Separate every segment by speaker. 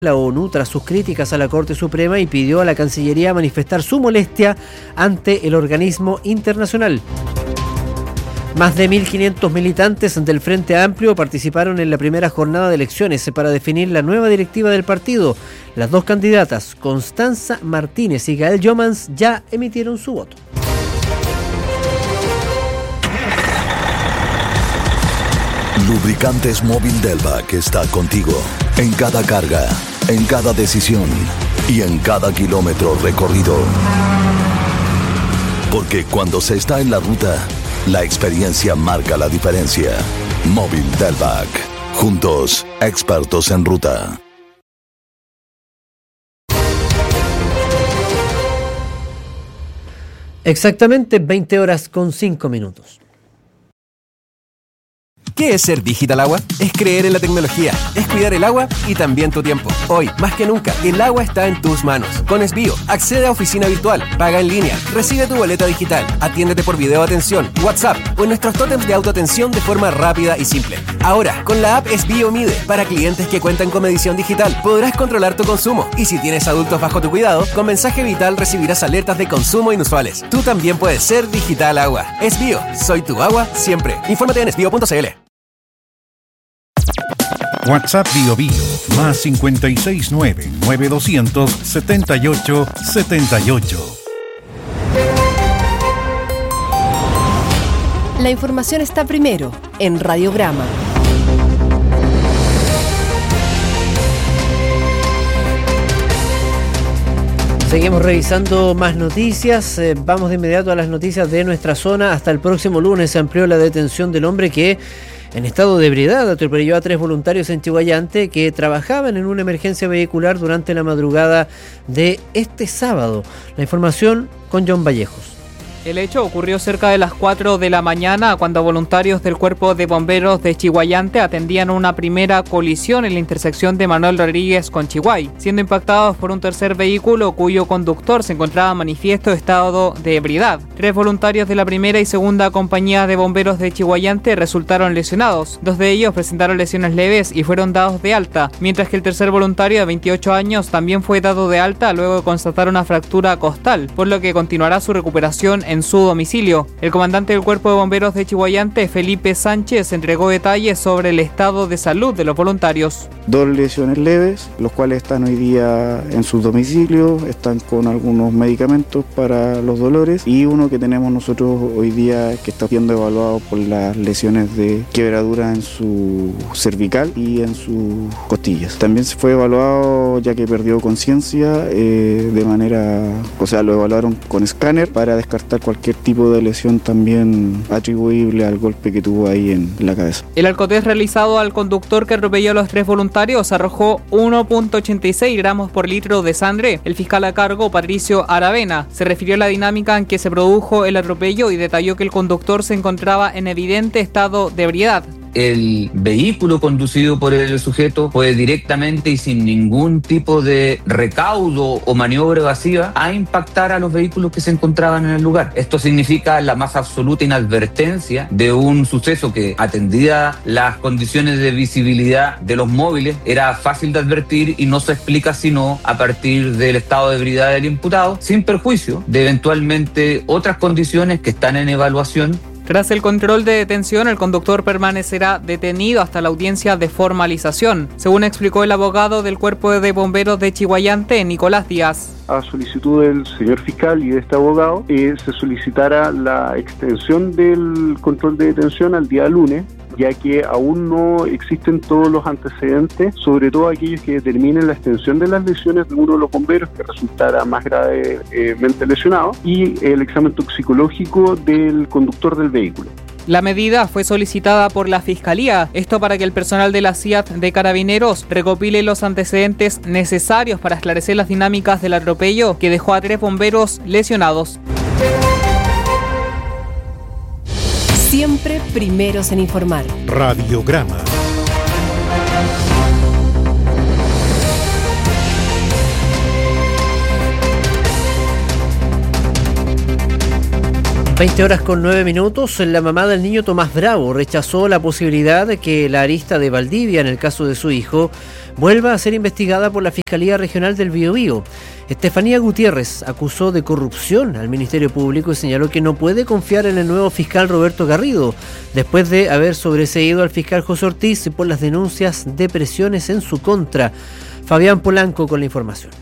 Speaker 1: la ONU tras sus críticas a la Corte Suprema y pidió a la Cancillería manifestar su molestia ante el organismo internacional. Más de 1.500 militantes del Frente Amplio participaron en la primera jornada de elecciones para definir la nueva directiva del partido. Las dos candidatas, Constanza Martínez y Gael Jomans, ya emitieron su voto.
Speaker 2: Lubricantes Móvil Delvac está contigo en cada carga, en cada decisión y en cada kilómetro recorrido. Porque cuando se está en la ruta, la experiencia marca la diferencia. Móvil Delvac. Juntos, expertos en ruta.
Speaker 1: Exactamente 20 horas con 5 minutos.
Speaker 3: ¿Qué es ser Digital Agua? Es creer en la tecnología, es cuidar el agua y también tu tiempo. Hoy, más que nunca, el agua está en tus manos. Con Esbio, accede a oficina virtual, paga en línea, recibe tu boleta digital, atiéndete por video atención, WhatsApp o en nuestros tótems de autoatención de forma rápida y simple. Ahora, con la app Esbio Mide, para clientes que cuentan con medición digital, podrás controlar tu consumo. Y si tienes adultos bajo tu cuidado, con mensaje vital recibirás alertas de consumo inusuales. Tú también puedes ser Digital Agua. Esbio, soy tu agua siempre. Infórmate en esbio.cl.
Speaker 4: WhatsApp BioBio más 569-9200-7878.
Speaker 5: La información está primero en Radiograma.
Speaker 1: Seguimos revisando más noticias. Vamos de inmediato a las noticias de nuestra zona. Hasta el próximo lunes se amplió la detención del hombre que, en estado de ebriedad, atropelló a 3 voluntarios en Chiguayante que trabajaban en una emergencia vehicular durante la madrugada de este sábado. La información con John Vallejos.
Speaker 6: El hecho ocurrió cerca de las 4 de la mañana cuando voluntarios del Cuerpo de Bomberos de Chiguayante atendían una primera colisión en la intersección de Manuel Rodríguez con Chiguay, siendo impactados por un tercer vehículo cuyo conductor se encontraba en manifiesto estado de ebriedad. 3 voluntarios de la primera y segunda compañía de bomberos de Chiguayante resultaron lesionados. 2 de ellos presentaron lesiones leves y fueron dados de alta, mientras que el tercer voluntario de 28 años también fue dado de alta luego de constatar una fractura costal, por lo que continuará su recuperación en su domicilio. El comandante del Cuerpo de Bomberos de Chiguayante, Felipe Sánchez, entregó detalles sobre el estado de salud de los voluntarios.
Speaker 7: 2 lesiones leves, los cuales están hoy día en sus domicilios, están con algunos medicamentos para los dolores, y uno que tenemos nosotros hoy día que está siendo evaluado por las lesiones de quebradura en su cervical y en sus costillas. También se fue evaluado ya que perdió conciencia de manera, lo evaluaron con escáner para descartar cualquier tipo de lesión también atribuible al golpe que tuvo ahí en la cabeza.
Speaker 6: El alcotest realizado al conductor que atropelló a los 3 voluntarios arrojó 1.86 gramos por litro de sangre. El fiscal a cargo, Patricio Aravena, se refirió a la dinámica en que se produjo el atropello y detalló que el conductor se encontraba en evidente estado de ebriedad.
Speaker 8: El vehículo conducido por el sujeto fue directamente y sin ningún tipo de recaudo o maniobra evasiva a impactar a los vehículos que se encontraban en el lugar. Esto significa la más absoluta inadvertencia de un suceso que, atendida las condiciones de visibilidad de los móviles, era fácil de advertir y no se explica sino a partir del estado de ebriedad del imputado, sin perjuicio de eventualmente otras condiciones que están en evaluación.
Speaker 6: Tras el control de detención, el conductor permanecerá detenido hasta la audiencia de formalización, según explicó el abogado del Cuerpo de Bomberos de Chiguayante, Nicolás Díaz.
Speaker 9: A solicitud del señor fiscal y de este abogado, se solicitara la extensión del control de detención al día lunes, ya que aún no existen todos los antecedentes, sobre todo aquellos que determinen la extensión de las lesiones de uno de los bomberos que resultara más gravemente lesionado, y el examen toxicológico del conductor del vehículo.
Speaker 6: La medida fue solicitada por la Fiscalía, esto para que el personal de la CIAT de Carabineros recopile los antecedentes necesarios para esclarecer las dinámicas del atropello que dejó a 3 bomberos lesionados.
Speaker 5: Siempre primeros en informar.
Speaker 4: Radiograma.
Speaker 1: (20:09). La mamá del niño Tomás Bravo rechazó la posibilidad de que la arista de Valdivia, en el caso de su hijo, vuelva a ser investigada por la Fiscalía Regional del Biobío. Estefanía Gutiérrez acusó de corrupción al Ministerio Público y señaló que no puede confiar en el nuevo fiscal Roberto Garrido, después de haber sobreseído al fiscal José Ortiz por las denuncias de presiones en su contra. Fabián Polanco con la información.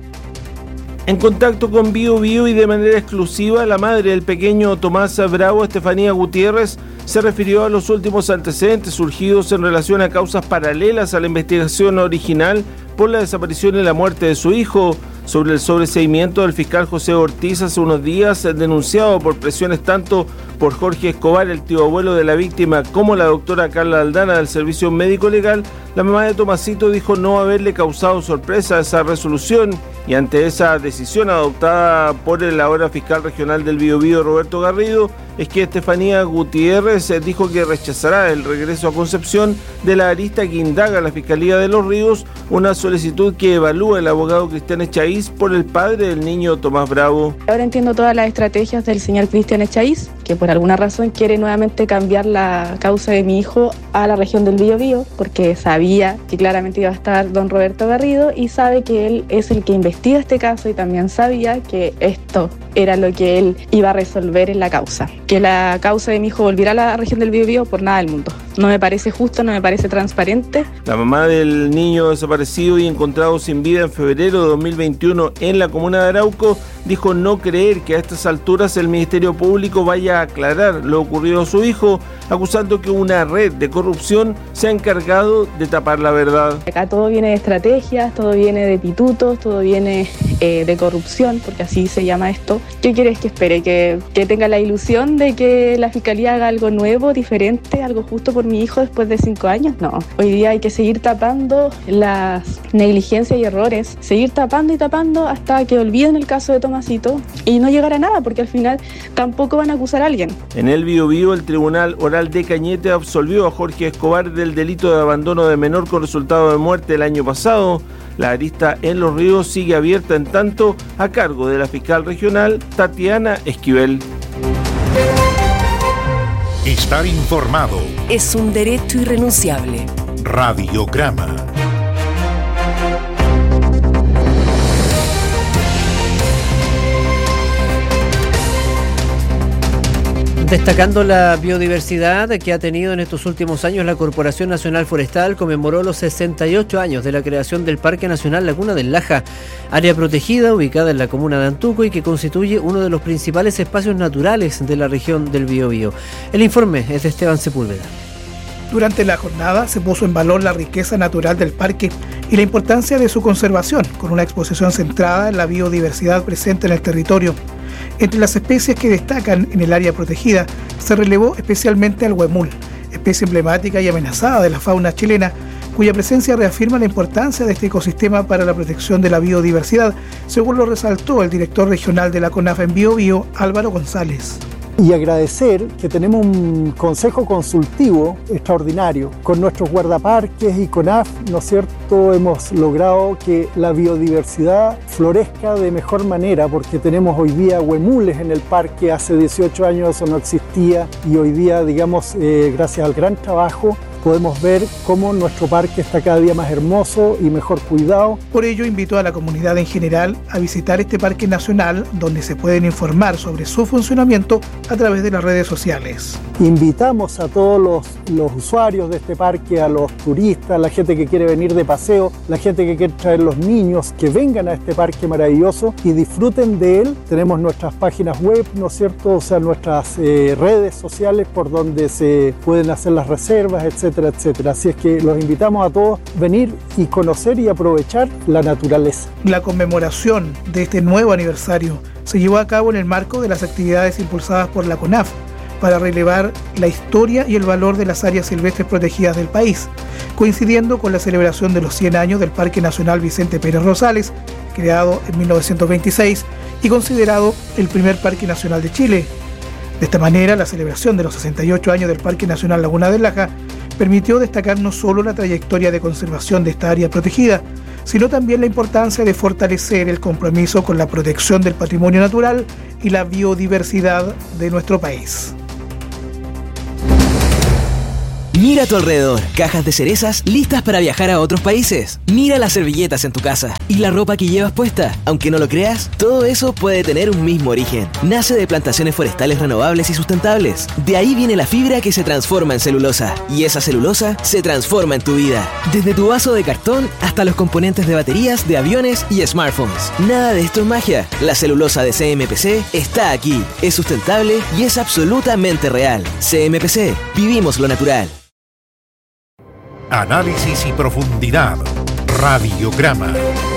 Speaker 10: En contacto con Biobío y de manera exclusiva, la madre del pequeño Tomás Bravo, Estefanía Gutiérrez, se refirió a los últimos antecedentes surgidos en relación a causas paralelas a la investigación original por la desaparición y la muerte de su hijo, sobre el sobreseimiento del fiscal José Ortiz hace unos días, denunciado por presiones tanto por Jorge Escobar, el tío abuelo de la víctima, como la doctora Carla Aldana del Servicio Médico Legal. La mamá de Tomasito dijo no haberle causado sorpresa esa resolución, y ante esa decisión adoptada por el ahora fiscal regional del Biobío, Roberto Garrido, es que Estefanía Gutiérrez dijo que rechazará el regreso a Concepción de la arista que indaga la Fiscalía de Los Ríos, una solicitud que evalúa el abogado Cristian Echaíz por el padre del niño Tomás Bravo.
Speaker 11: Ahora entiendo todas las estrategias del señor Cristian Echaíz, que por alguna razón quiere nuevamente cambiar la causa de mi hijo a la región del Biobío, porque sabía que claramente iba a estar don Roberto Garrido y sabe que él es el que investiga este caso, y también sabía que esto era lo que él iba a resolver en la causa. Que la causa de mi hijo volviera a la región del Biobío por nada del mundo. No me parece justo, no me parece transparente.
Speaker 10: La mamá del niño desaparecido y encontrado sin vida en febrero de 2021 en la comuna de Arauco dijo no creer que a estas alturas el Ministerio Público vaya a aclarar lo ocurrido a su hijo, acusando que una red de corrupción se ha encargado de tapar la verdad.
Speaker 11: Acá todo viene de estrategias, todo viene de pitutos, todo viene de corrupción, porque así se llama esto. ¿Qué quieres que espere? ¿Que tenga la ilusión de que la Fiscalía haga algo nuevo, diferente, algo justo por mi hijo después de 5 años? No. Hoy día hay que seguir tapando las negligencias y errores, seguir tapando y tapando hasta que olviden el caso de Tomasito y no llegar a nada, porque al final tampoco van a acusar a alguien.
Speaker 10: En el Biobío, el Tribunal Oral de Cañete absolvió a Jorge Escobar del delito de abandono de menor con resultado de muerte el año pasado. La arista en Los Ríos sigue abierta en tanto a cargo de la fiscal regional Tatiana Esquivel.
Speaker 4: Estar informado
Speaker 5: es un derecho irrenunciable.
Speaker 4: Radiograma.
Speaker 1: Destacando la biodiversidad que ha tenido en estos últimos años, la Corporación Nacional Forestal conmemoró los 68 años de la creación del Parque Nacional Laguna del Laja, área protegida ubicada en la comuna de Antuco y que constituye uno de los principales espacios naturales de la región del Biobío. El informe es de Esteban Sepúlveda.
Speaker 12: Durante la jornada se puso en valor la riqueza natural del parque y la importancia de su conservación, con una exposición centrada en la biodiversidad presente en el territorio. Entre las especies que destacan en el área protegida se relevó especialmente al huemul, especie emblemática y amenazada de la fauna chilena, cuya presencia reafirma la importancia de este ecosistema para la protección de la biodiversidad, según lo resaltó el director regional de la CONAF en Biobío, Álvaro González.
Speaker 13: Y agradecer que tenemos un consejo consultivo extraordinario con nuestros guardaparques y CONAF, ¿no es cierto? Hemos logrado que la biodiversidad florezca de mejor manera, porque tenemos hoy día huemules en el parque. Hace 18 años eso no existía y hoy día, digamos, gracias al gran trabajo, podemos ver cómo nuestro parque está cada día más hermoso y mejor cuidado.
Speaker 12: Por ello invitó a la comunidad en general a visitar este parque nacional, donde se pueden informar sobre su funcionamiento a través de las redes sociales.
Speaker 13: Invitamos a todos los usuarios de este parque, a los turistas, la gente que quiere venir de paseo, la gente que quiere traer los niños, que vengan a este parque maravilloso y disfruten de él. Tenemos nuestras páginas web, ¿no es cierto? O sea, nuestras redes sociales por donde se pueden hacer las reservas, etcétera, etcétera. Así es que los invitamos a todos a venir y conocer y aprovechar la naturaleza.
Speaker 12: La conmemoración de este nuevo aniversario se llevó a cabo en el marco de las actividades impulsadas por la CONAF para relevar la historia y el valor de las áreas silvestres protegidas del país, coincidiendo con la celebración de los 100 años del Parque Nacional Vicente Pérez Rosales, creado en 1926 y considerado el primer parque nacional de Chile. De esta manera, la celebración de los 68 años del Parque Nacional Laguna del Laja permitió destacar no solo la trayectoria de conservación de esta área protegida, sino también la importancia de fortalecer el compromiso con la protección del patrimonio natural y la biodiversidad de nuestro país.
Speaker 14: Mira a tu alrededor, cajas de cerezas listas para viajar a otros países. Mira las servilletas en tu casa y la ropa que llevas puesta. Aunque no lo creas, todo eso puede tener un mismo origen. Nace de plantaciones forestales renovables y sustentables. De ahí viene la fibra que se transforma en celulosa. Y esa celulosa se transforma en tu vida. Desde tu vaso de cartón hasta los componentes de baterías, de aviones y smartphones. Nada de esto es magia. La celulosa de CMPC está aquí. Es sustentable y es absolutamente real. CMPC. Vivimos lo natural.
Speaker 4: Análisis y profundidad. Radiograma.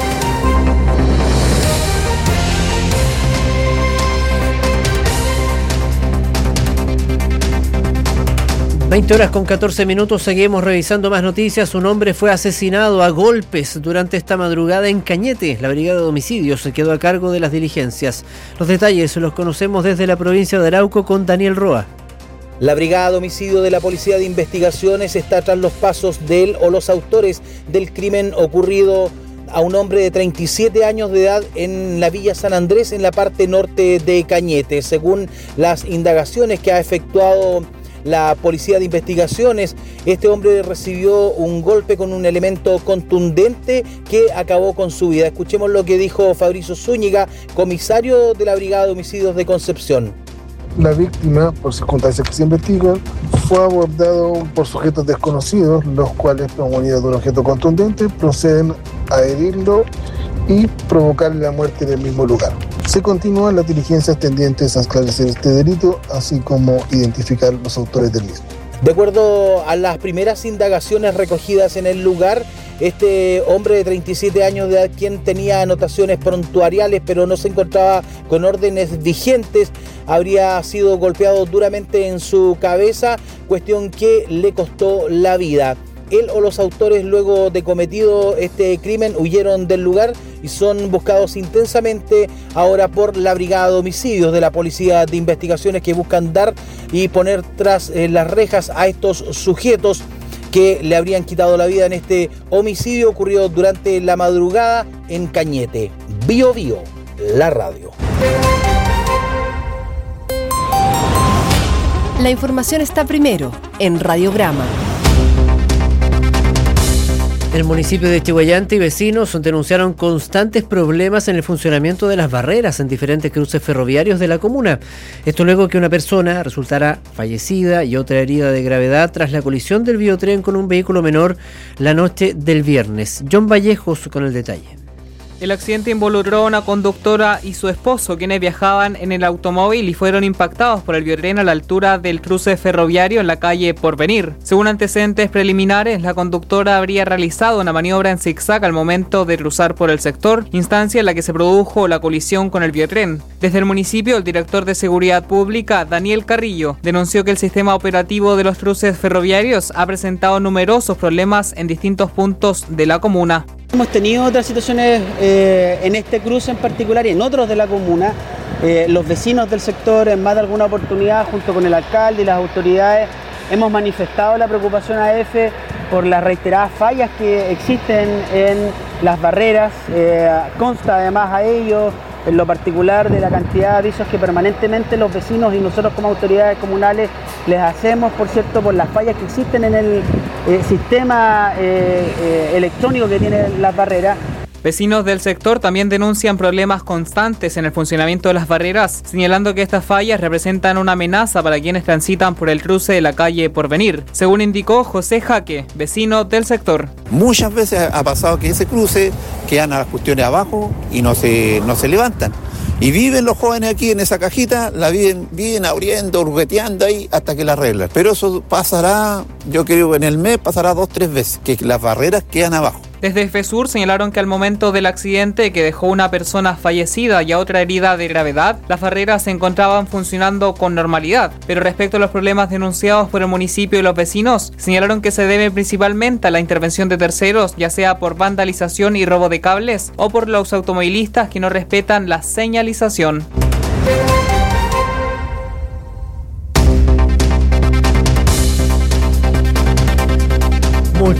Speaker 1: (20:14). Seguimos revisando más noticias. Un hombre fue asesinado a golpes durante esta madrugada en Cañete. La brigada de homicidios se quedó a cargo de las diligencias. Los detalles los conocemos desde la provincia de Arauco con Daniel Roa.
Speaker 15: La Brigada de Homicidio de la Policía de Investigaciones está tras los pasos de él o los autores del crimen ocurrido a un hombre de 37 años de edad en la Villa San Andrés, en la parte norte de Cañete. Según las indagaciones que ha efectuado la Policía de Investigaciones, este hombre recibió un golpe con un elemento contundente que acabó con su vida. Escuchemos lo que dijo Fabricio Zúñiga, comisario de la Brigada de Homicidios de Concepción.
Speaker 16: La víctima, por circunstancias que se investigan, fue abordado por sujetos desconocidos, los cuales, munidos de un objeto contundente, proceden a herirlo y provocarle la muerte en el mismo lugar. Se continúan las diligencias tendientes a esclarecer este delito, así como identificar los autores del mismo.
Speaker 15: De acuerdo a las primeras indagaciones recogidas en el lugar, este hombre de 37 años de edad, quien tenía anotaciones prontuariales pero no se encontraba con órdenes vigentes, habría sido golpeado duramente en su cabeza, cuestión que le costó la vida. Él o los autores, luego de cometido este crimen, huyeron del lugar y son buscados intensamente ahora por la Brigada de Homicidios de la Policía de Investigaciones, que buscan dar y poner tras las rejas a estos sujetos que le habrían quitado la vida en este homicidio ocurrido durante la madrugada en Cañete. Bio Bio, la radio.
Speaker 5: La información está primero en Radiograma.
Speaker 1: El municipio de Chihuayante y vecinos denunciaron constantes problemas en el funcionamiento de las barreras en diferentes cruces ferroviarios de la comuna. Esto luego que una persona resultara fallecida y otra herida de gravedad tras la colisión del biotren con un vehículo menor la noche del viernes. John Vallejos con el detalle.
Speaker 6: El accidente involucró a una conductora y su esposo, quienes viajaban en el automóvil y fueron impactados por el biotren a la altura del cruce ferroviario en la calle Porvenir. Según antecedentes preliminares, la conductora habría realizado una maniobra en zigzag al momento de cruzar por el sector, instancia en la que se produjo la colisión con el biotren. Desde el municipio, el director de Seguridad Pública, Daniel Carrillo, denunció que el sistema operativo de los cruces ferroviarios ha presentado numerosos problemas en distintos puntos de la comuna.
Speaker 17: Hemos tenido otras situaciones en este cruce en particular y en otros de la comuna. Los vecinos del sector, en más de alguna oportunidad, junto con el alcalde y las autoridades, hemos manifestado la preocupación AF por las reiteradas fallas que existen en las barreras. Consta además a ello, en lo particular, de la cantidad de avisos que permanentemente los vecinos y nosotros como autoridades comunales les hacemos, por cierto, por las fallas que existen en el sistema electrónico que tienen las barreras.
Speaker 6: Vecinos del sector también denuncian problemas constantes en el funcionamiento de las barreras, señalando que estas fallas representan una amenaza para quienes transitan por el cruce de la calle Porvenir, según indicó José Jaque, vecino del sector.
Speaker 18: Muchas veces ha pasado que ese cruce quedan a las cuestiones abajo y no se levantan. Y viven los jóvenes aquí en esa cajita, la viven abriendo, hurgueteando ahí hasta que la arreglan. Pero eso pasará, yo creo en el mes pasará 2 o 3 veces, que las barreras quedan abajo.
Speaker 6: Desde FESUR señalaron que al momento del accidente que dejó una persona fallecida y a otra herida de gravedad, las barreras se encontraban funcionando con normalidad. Pero respecto a los problemas denunciados por el municipio y los vecinos, señalaron que se debe principalmente a la intervención de terceros, ya sea por vandalización y robo de cables o por los automovilistas que no respetan la señalización.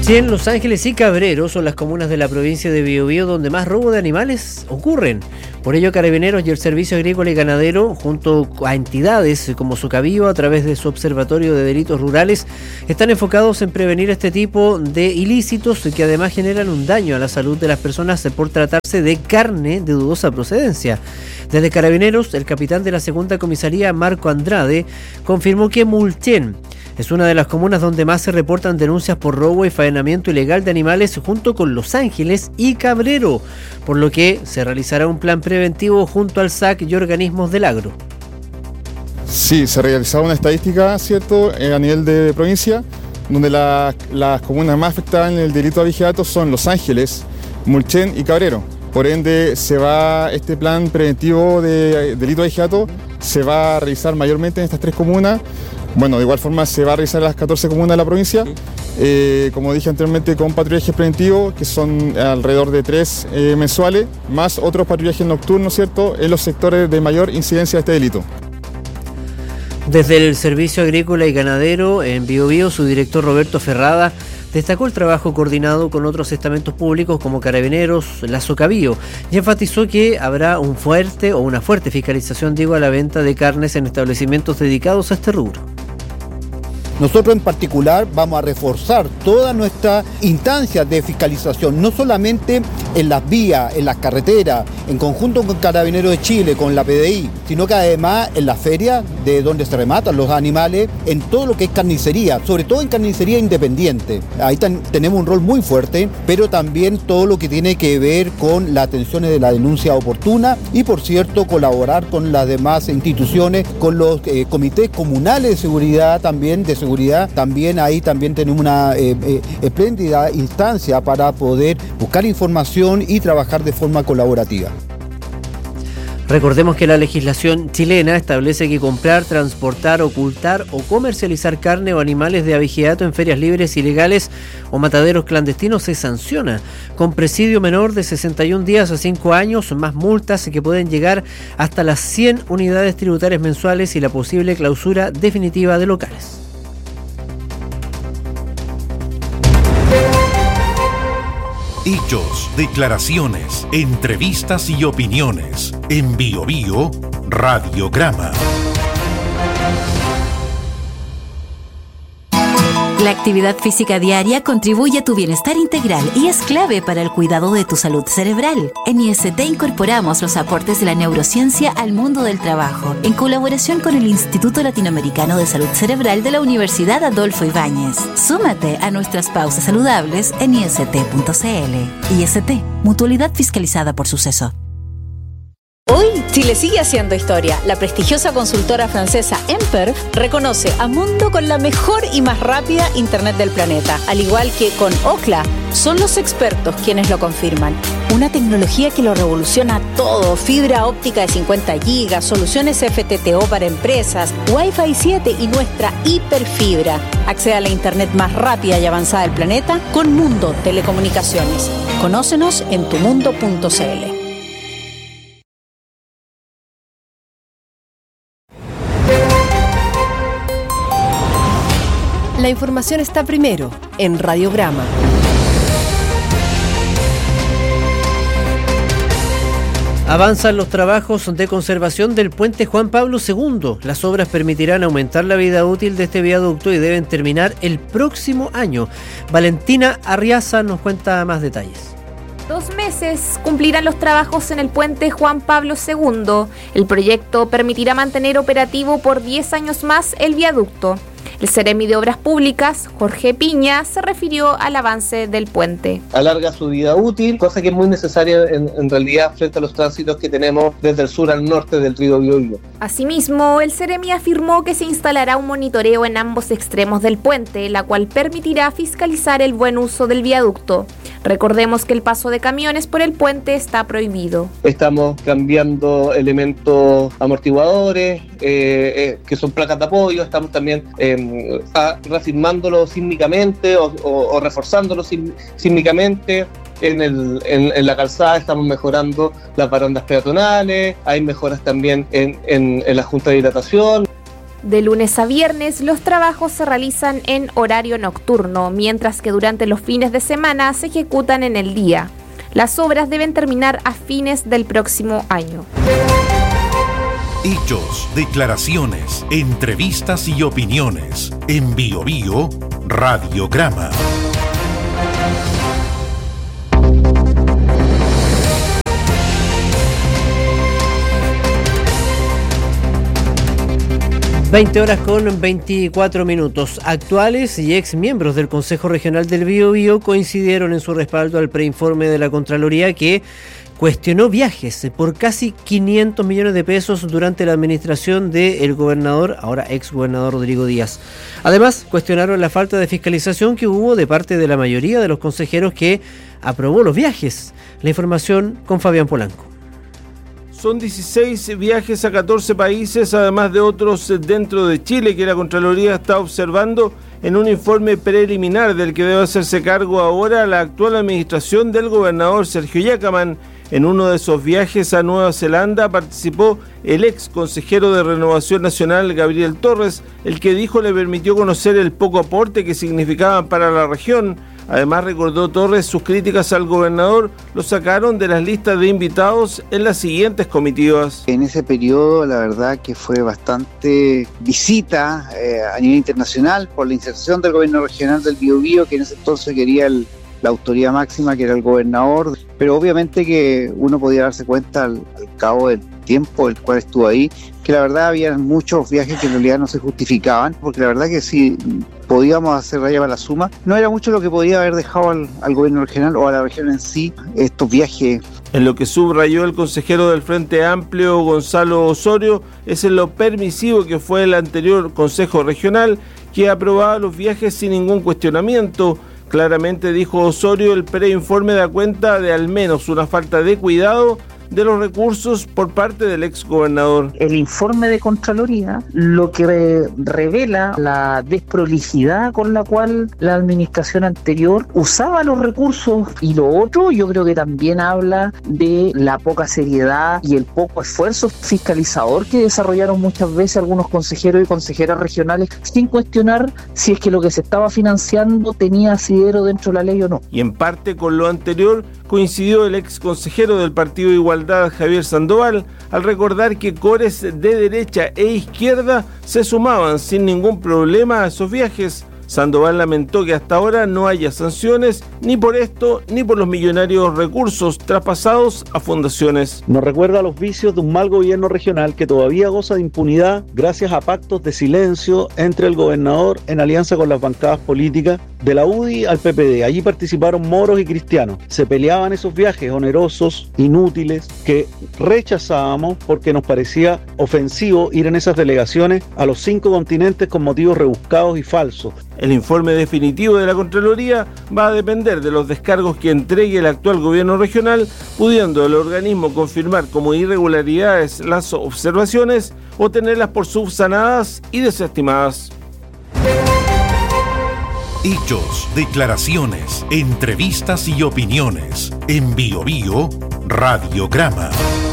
Speaker 1: Mulchen, Los Ángeles y Cabrero son las comunas de la provincia de Biobío donde más robo de animales ocurren. Por ello, Carabineros y el Servicio Agrícola y Ganadero, junto a entidades como Socavío, a través de su Observatorio de Delitos Rurales, están enfocados en prevenir este tipo de ilícitos que además generan un daño a la salud de las personas por tratarse de carne de dudosa procedencia. Desde Carabineros, el capitán de la segunda comisaría, Marco Andrade, confirmó que Mulchen es una de las comunas donde más se reportan denuncias por robo y faenamiento ilegal de animales, junto con Los Ángeles y Cabrero, por lo que se realizará un plan preventivo junto al SAC y organismos del agro.
Speaker 19: Sí, se ha realizado una estadística, ¿cierto?, a nivel de provincia, donde las comunas más afectadas en el delito de abigeato son Los Ángeles, Mulchen y Cabrero. Por ende, este plan preventivo de delito de abigeato se va a realizar mayormente en estas tres comunas. Bueno, de igual forma se va a realizar en las 14 comunas de la provincia, como dije anteriormente, con patrullajes preventivos, que son alrededor de 3 mensuales, más otros patrullajes nocturnos, ¿cierto?, en los sectores de mayor incidencia de este delito.
Speaker 1: Desde el Servicio Agrícola y Ganadero en Biobío, su director Roberto Ferrada destacó el trabajo coordinado con otros estamentos públicos como Carabineros, la Socavío, y enfatizó que habrá una fuerte fiscalización, a la venta de carnes en establecimientos dedicados a este rubro.
Speaker 20: Nosotros en particular vamos a reforzar toda nuestra instancia de fiscalización, no solamente en las vías, en las carreteras, en conjunto con Carabineros de Chile, con la PDI, sino que además en las ferias de donde se rematan los animales, en todo lo que es carnicería, sobre todo en carnicería independiente. Ahí tenemos un rol muy fuerte, pero también todo lo que tiene que ver con las atenciones de la denuncia oportuna y, por cierto, colaborar con las demás instituciones, con los comités comunales de seguridad también, también ahí tenemos una espléndida instancia para poder buscar información y trabajar de forma colaborativa.
Speaker 1: Recordemos que la legislación chilena establece que comprar, transportar, ocultar o comercializar carne o animales de abigeato en ferias libres ilegales o mataderos clandestinos se sanciona con presidio menor de 61 días a 5 años, más multas que pueden llegar hasta las 100 unidades tributarias mensuales y la posible clausura definitiva de locales.
Speaker 4: Hechos, declaraciones, entrevistas y opiniones. En Biobío, Radiograma.
Speaker 21: La actividad física diaria contribuye a tu bienestar integral y es clave para el cuidado de tu salud cerebral. En IST incorporamos los aportes de la neurociencia al mundo del trabajo, en colaboración con el Instituto Latinoamericano de Salud Cerebral de la Universidad Adolfo Ibáñez. Súmate a nuestras pausas saludables en ist.cl. IST, mutualidad fiscalizada por Suceso.
Speaker 22: Hoy, Chile sigue haciendo historia. La prestigiosa consultora francesa Emper reconoce a Mundo con la mejor y más rápida Internet del planeta. Al igual que con Ookla, son los expertos quienes lo confirman. Una tecnología que lo revoluciona todo. Fibra óptica de 50 gigas, soluciones FTTO para empresas, Wi-Fi 7 y nuestra hiperfibra. Accede a la Internet más rápida y avanzada del planeta con Mundo Telecomunicaciones. Conócenos en tumundo.cl.
Speaker 5: La información está primero en Radiograma.
Speaker 1: Avanzan los trabajos de conservación del puente Juan Pablo II. Las obras permitirán aumentar la vida útil de este viaducto y deben terminar el próximo año. Valentina Arriaza nos cuenta más detalles.
Speaker 23: 2 meses cumplirán los trabajos en el puente Juan Pablo II. El proyecto permitirá mantener operativo por 10 años más el viaducto. El Seremi de Obras Públicas, Jorge Piña, se refirió al avance del puente.
Speaker 24: Alarga su vida útil, cosa que es muy necesaria en realidad frente a los tránsitos que tenemos desde el sur al norte del río Biobío.
Speaker 23: Asimismo, el Seremi afirmó que se instalará un monitoreo en ambos extremos del puente, la cual permitirá fiscalizar el buen uso del viaducto. Recordemos que el paso de camiones por el puente está prohibido.
Speaker 24: Estamos cambiando elementos amortiguadores, que son placas de apoyo, estamos también reafirmándolo sísmicamente o reforzándolo sísmicamente. En la calzada estamos mejorando las barandas peatonales, hay mejoras también en la junta de hidratación.
Speaker 23: De lunes a viernes, los trabajos se realizan en horario nocturno, mientras que durante los fines de semana se ejecutan en el día. Las obras deben terminar a fines del próximo año.
Speaker 4: Hechos, declaraciones, entrevistas y opiniones. En BioBio, Radiograma.
Speaker 1: ...20 horas con 24 minutos. Actuales y ex miembros del Consejo Regional del Biobío coincidieron en su respaldo al preinforme de la Contraloría que cuestionó viajes por casi 500 millones de pesos durante la administración del gobernador, ahora ex gobernador Rodrigo Díaz. Además, cuestionaron la falta de fiscalización que hubo de parte de la mayoría de los consejeros que aprobó los viajes. La información con Fabián Polanco.
Speaker 10: Son 16 viajes a 14 países, además de otros dentro de Chile que la Contraloría está observando en un informe preliminar del que debe hacerse cargo ahora la actual administración del gobernador Sergio Yacamán. En uno de esos viajes a Nueva Zelanda participó el ex consejero de Renovación Nacional Gabriel Torres, el que dijo le permitió conocer el poco aporte que significaban para la región. Además, recordó Torres, sus críticas al gobernador lo sacaron de las listas de invitados en las siguientes comitivas.
Speaker 2: En ese periodo, la verdad que fue bastante visita a nivel internacional por la inserción del gobierno regional del Biobío, que en ese entonces quería la autoridad máxima, que era el gobernador, pero obviamente que uno podía darse cuenta al cabo del tiempo el cual estuvo ahí, que la verdad había muchos viajes que en realidad no se justificaban, porque la verdad que si podíamos hacer raya para la suma, no era mucho lo que podía haber dejado al gobierno regional o a la región en sí estos viajes.
Speaker 10: En lo que subrayó el consejero del Frente Amplio, Gonzalo Osorio, es en lo permisivo que fue el anterior Consejo Regional, que aprobaba los viajes sin ningún cuestionamiento. Claramente, dijo Osorio, el preinforme da cuenta de al menos una falta de cuidado de los recursos por parte del ex gobernador.
Speaker 3: El informe de Contraloría lo que revela la desprolijidad con la cual la administración anterior usaba los recursos, y lo otro yo creo que también habla de la poca seriedad y el poco esfuerzo fiscalizador que desarrollaron muchas veces algunos consejeros y consejeras regionales sin cuestionar si es que lo que se estaba financiando tenía asidero dentro de la ley o no.
Speaker 10: Y en parte con lo anterior coincidió el ex consejero del Partido Igualdad, Javier Sandoval, al recordar que cores de derecha e izquierda se sumaban sin ningún problema a esos viajes. Sandoval lamentó que hasta ahora no haya sanciones ni por esto ni por los millonarios recursos traspasados a fundaciones.
Speaker 7: Nos recuerda los vicios de un mal gobierno regional que todavía goza de impunidad gracias a pactos de silencio entre el gobernador en alianza con las bancadas políticas de la UDI al PPD. Allí participaron moros y cristianos. Se peleaban esos viajes onerosos, inútiles, que rechazábamos porque nos parecía ofensivo ir en esas delegaciones a los 5 continentes con motivos rebuscados y falsos.
Speaker 10: El informe definitivo de la Contraloría va a depender de los descargos que entregue el actual gobierno regional, pudiendo el organismo confirmar como irregularidades las observaciones o tenerlas por subsanadas y desestimadas.
Speaker 4: Hechos, declaraciones, entrevistas y opiniones. En BioBio, Radiograma.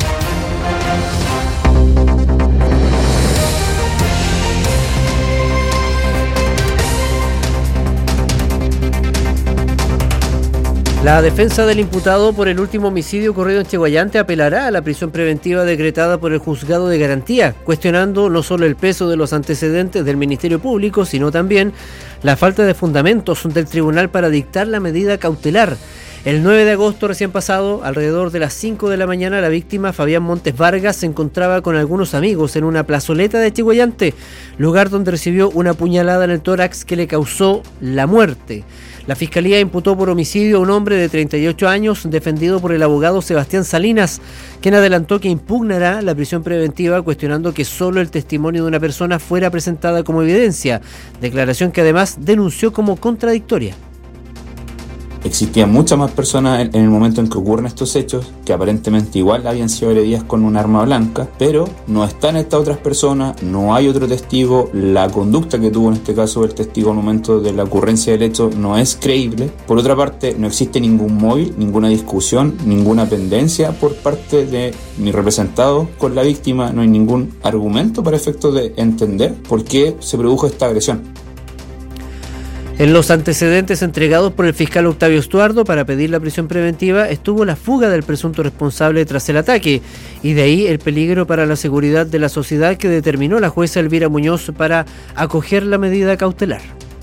Speaker 1: La defensa del imputado por el último homicidio ocurrido en Chiguayante apelará a la prisión preventiva decretada por el Juzgado de Garantía, cuestionando no solo el peso de los antecedentes del Ministerio Público, sino también la falta de fundamentos del tribunal para dictar la medida cautelar. El 9 de agosto recién pasado, alrededor de las 5 de la mañana, la víctima, Fabián Montes Vargas, se encontraba con algunos amigos en una plazoleta de Chiguayante, lugar donde recibió una puñalada en el tórax que le causó la muerte. La Fiscalía imputó por homicidio a un hombre de 38 años, defendido por el abogado Sebastián Salinas, quien adelantó que impugnará la prisión preventiva, cuestionando que solo el testimonio de una persona fuera presentada como evidencia, declaración que además denunció como contradictoria.
Speaker 8: existían muchas más personas en el momento en que ocurren estos hechos, que aparentemente igual habían sido agredidas con un arma blanca, pero no están estas otras personas, no hay otro testigo, la conducta que tuvo en este caso el testigo al momento de la ocurrencia del hecho no es creíble. Por otra parte, no existe ningún móvil, ninguna discusión, ninguna pendencia por parte de mi representado con la víctima, no hay ningún argumento para efectos de entender por qué se produjo esta agresión.
Speaker 1: En los antecedentes entregados por el fiscal Octavio Estuardo para pedir la prisión preventiva estuvo la fuga del presunto responsable tras el ataque, y de ahí el peligro para la seguridad de la sociedad que determinó la jueza Elvira Muñoz para acoger la medida cautelar.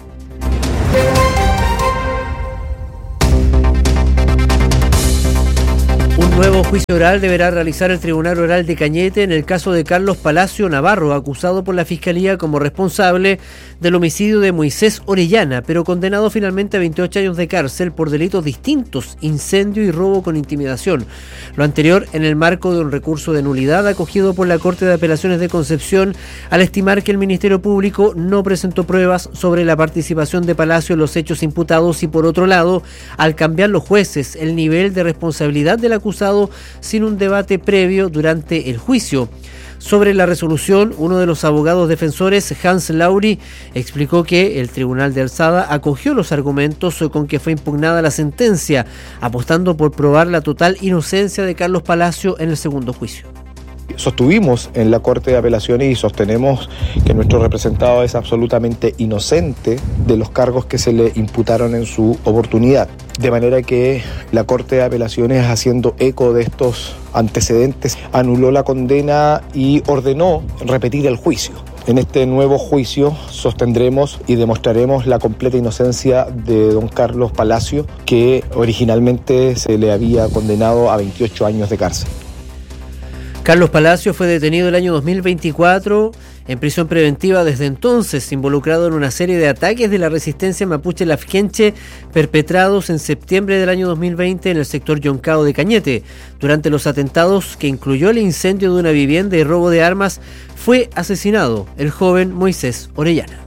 Speaker 1: Un nuevo juicio oral deberá realizar el Tribunal Oral de Cañete en el caso de Carlos Palacio Navarro, acusado por la Fiscalía como responsable del homicidio de Moisés Orellana, pero condenado finalmente a 28 años de cárcel por delitos distintos, incendio y robo con intimidación. Lo anterior en el marco de un recurso de nulidad acogido por la Corte de Apelaciones de Concepción, al estimar que el Ministerio Público no presentó pruebas sobre la participación de Palacio en los hechos imputados y, por otro lado, al cambiar los jueces el nivel de responsabilidad del acusado sin un debate previo durante el juicio. Sobre la resolución, uno de los abogados defensores, Hans Lauri, explicó que el Tribunal de Alzada acogió los argumentos con que fue impugnada la sentencia, apostando por probar la total inocencia de Carlos Palacio en el segundo juicio.
Speaker 9: Sostuvimos en la Corte de Apelaciones y sostenemos que nuestro representado es absolutamente inocente de los cargos que se le imputaron en su oportunidad. De manera que la Corte de Apelaciones, haciendo eco de estos antecedentes, anuló la condena y ordenó repetir el juicio. En este nuevo juicio sostendremos y demostraremos la completa inocencia de don Carlos Palacio, que originalmente se le había condenado a 28 años de cárcel.
Speaker 1: Carlos Palacio fue detenido el año 2024 en prisión preventiva, desde entonces involucrado en una serie de ataques de la resistencia mapuche Lafkenche perpetrados en septiembre del año 2020 en el sector Yoncao de Cañete. Durante los atentados, que incluyó el incendio de una vivienda y robo de armas, fue asesinado el joven Moisés Orellana.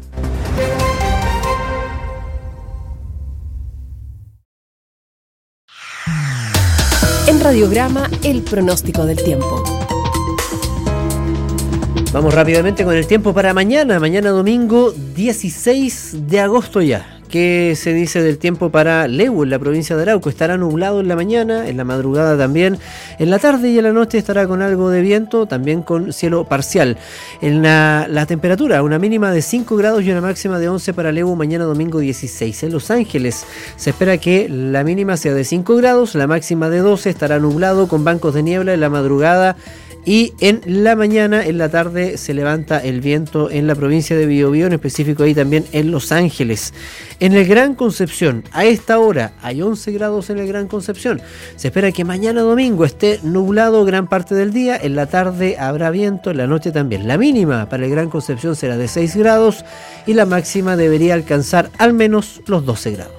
Speaker 5: En Radiograma, el pronóstico del tiempo.
Speaker 1: Vamos rápidamente con el tiempo para mañana domingo 16 de agosto ya. ¿Qué se dice del tiempo para Leu, en la provincia de Arauco? Estará nublado en la mañana, en la madrugada también, en la tarde y en la noche estará con algo de viento, también con cielo parcial. En la temperatura, una mínima de 5 grados y una máxima de 11 para Leu, mañana domingo 16. En Los Ángeles se espera que la mínima sea de 5 grados, la máxima de 12, estará nublado con bancos de niebla en la madrugada. Y en la mañana, en la tarde, se levanta el viento en la provincia de Biobío, en específico ahí también en Los Ángeles. En el Gran Concepción, a esta hora, hay 11 grados en el Gran Concepción. Se espera que mañana domingo esté nublado gran parte del día, en la tarde habrá viento, en la noche también. La mínima para el Gran Concepción será de 6 grados y la máxima debería alcanzar al menos los 12 grados.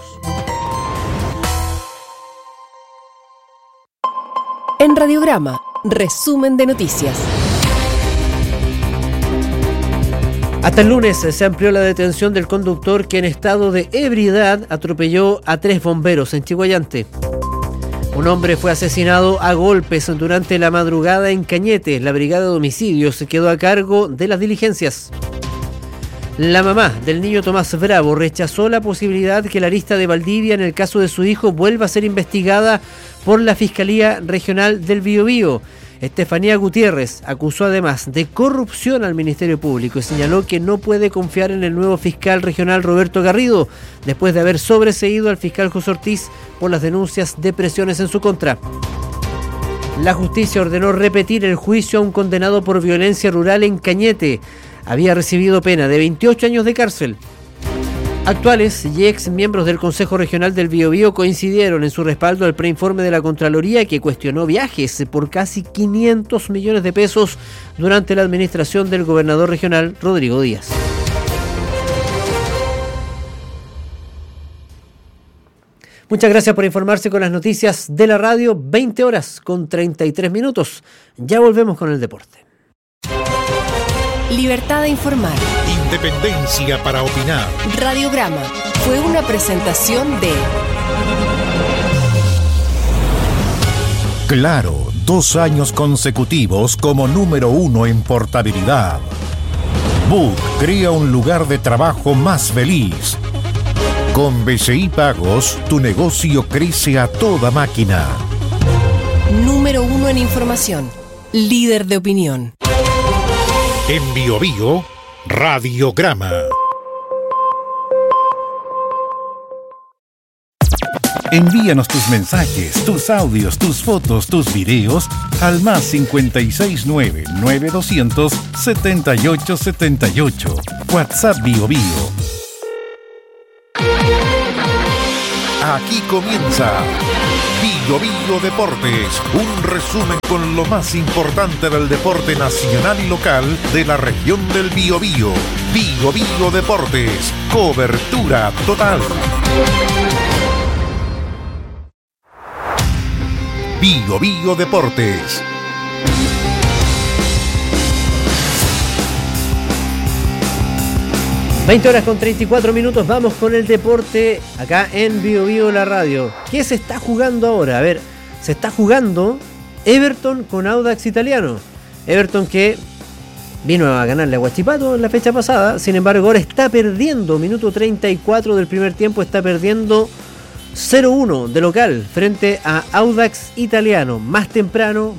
Speaker 5: En Radiograma, resumen de noticias.
Speaker 1: Hasta el lunes se amplió la detención del conductor que en estado de ebriedad atropelló a 3 bomberos en Chiguayante. Un hombre fue asesinado a golpes durante la madrugada en Cañete. La brigada de homicidios se quedó a cargo de las diligencias. La mamá del niño Tomás Bravo rechazó la posibilidad que la arista de Valdivia en el caso de su hijo vuelva a ser investigada por la Fiscalía Regional del Biobío. Estefanía Gutiérrez acusó además de corrupción al Ministerio Público y señaló que no puede confiar en el nuevo fiscal regional Roberto Garrido, después de haber sobreseído al fiscal José Ortiz por las denuncias de presiones en su contra. La justicia ordenó repetir el juicio a un condenado por violencia rural en Cañete. Había recibido pena de 28 años de cárcel. Actuales y ex miembros del Consejo Regional del Biobío coincidieron en su respaldo al preinforme de la Contraloría, que cuestionó viajes por casi 500 millones de pesos durante la administración del gobernador regional Rodrigo Díaz. Muchas gracias por informarse con las noticias de la radio. 20 horas con 33 minutos. Ya volvemos con el deporte.
Speaker 5: Libertad de informar.
Speaker 4: Independencia para opinar.
Speaker 5: Radiograma fue una presentación de
Speaker 4: Claro, 2 años consecutivos como número 1 en portabilidad. Book crea un lugar de trabajo más feliz. Con BCI Pagos, tu negocio crece a toda máquina.
Speaker 5: Número 1 en información. Líder de opinión.
Speaker 4: En Biobío, Radiograma. Envíanos tus mensajes, tus audios, tus fotos, tus videos al más 569-9200-7878. WhatsApp Biobío. Aquí comienza Biobío Deportes, un resumen con lo más importante del deporte nacional y local de la región del Biobío. Biobío Deportes, cobertura total. Biobío Deportes.
Speaker 1: (20:34). Vamos con el deporte acá en Biobío la radio. ¿Qué se está jugando ahora? A ver, se está jugando Everton con Audax Italiano. Everton que vino a ganarle a Huachipato en la fecha pasada. Sin embargo, ahora está perdiendo. Minuto 34 del primer tiempo. Está perdiendo 0-1 de local frente a Audax Italiano. Más temprano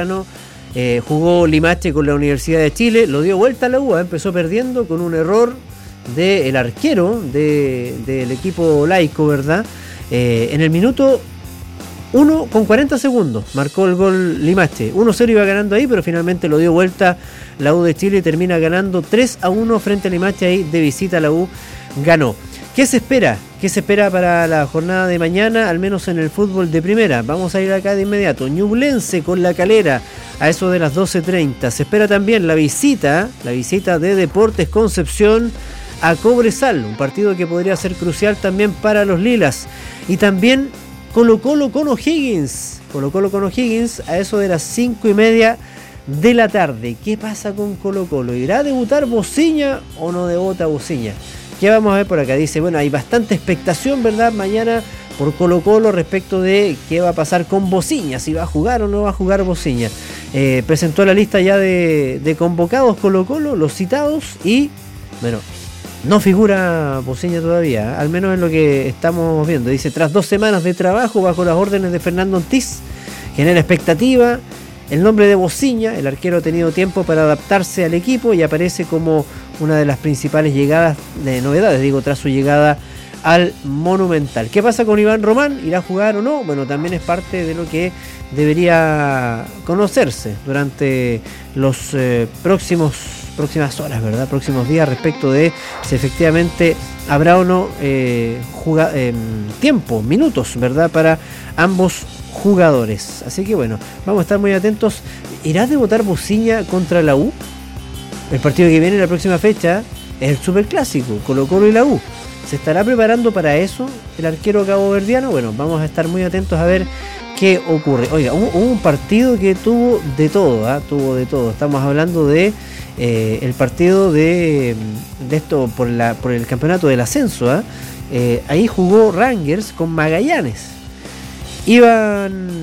Speaker 1: jugó Limache con la Universidad de Chile. Lo dio vuelta a la U. Empezó perdiendo con un error del arquero del equipo laico, ¿verdad? En el minuto 1 con 40 segundos marcó el gol Limache. 1-0 iba ganando ahí, pero finalmente lo dio vuelta la U de Chile y termina ganando 3-1 frente a Limache. Ahí de visita la U ganó. ¿Qué se espera? ¿Qué se espera para la jornada de mañana, al menos en el fútbol de primera? Vamos a ir acá de inmediato. Ñublense con La Calera a eso de las 12:30. Se espera también la visita de Deportes Concepción a Cobresal, un partido que podría ser crucial también para los lilas. Y también Colo-Colo con O'Higgins. Colo-Colo con O'Higgins a eso de las 5:30 de la tarde. ¿Qué pasa con Colo-Colo? ¿Irá a debutar Bociña o no debuta Bociña? ¿Qué vamos a ver por acá? Dice, bueno, hay bastante expectación, ¿verdad? Mañana por Colo-Colo respecto de qué va a pasar con Bociña, si va a jugar o no va a jugar Bociña. Presentó la lista ya de convocados Colo-Colo, los citados, y bueno, no figura Bociña todavía, al menos en lo que estamos viendo. Dice, tras 2 semanas de trabajo bajo las órdenes de Fernando Ortiz, genera expectativa. El nombre de Bociña, el arquero ha tenido tiempo para adaptarse al equipo y aparece como una de las principales novedades, tras su llegada al Monumental. ¿Qué pasa con Iván Román? ¿Irá a jugar o no? Bueno, también es parte de lo que debería conocerse durante los próximas horas, ¿verdad? Próximos días, respecto de si efectivamente habrá o no minutos, ¿verdad? Para ambos jugadores. Así que bueno, vamos a estar muy atentos. ¿Irá a debutar Bociña contra la U? El partido que viene en la próxima fecha es el Superclásico, Colo-Colo y la U. ¿Se estará preparando para eso el arquero caboverdiano? Bueno, vamos a estar muy atentos a ver qué ocurre. Oiga, hubo un partido que tuvo de todo, tuvo de todo. Estamos hablando de el partido de esto por el campeonato del ascenso. Ahí jugó Rangers con Magallanes. Iban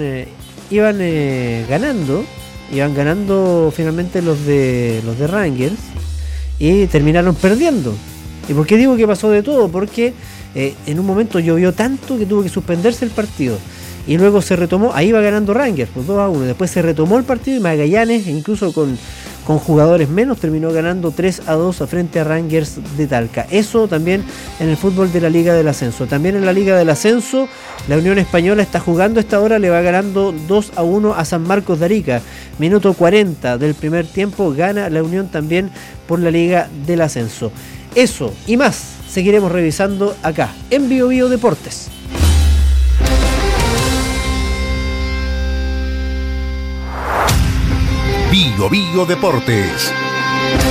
Speaker 1: ganando finalmente los de Rangers y terminaron perdiendo. ¿Y por qué digo que pasó de todo? Porque en un momento llovió tanto que tuvo que suspenderse el partido y luego se retomó. Ahí iba ganando Rangers pues 2-1, después se retomó el partido y Magallanes, incluso con jugadores menos, terminó ganando 3-2 frente a Rangers de Talca. Eso también en el fútbol de la Liga del Ascenso. También en la Liga del Ascenso, la Unión Española está jugando a esta hora, le va ganando 2-1 a San Marcos de Arica. Minuto 40 del primer tiempo, gana la Unión también por la Liga del Ascenso. Eso y más seguiremos revisando acá en Biobío Deportes.
Speaker 4: Biobío Deportes.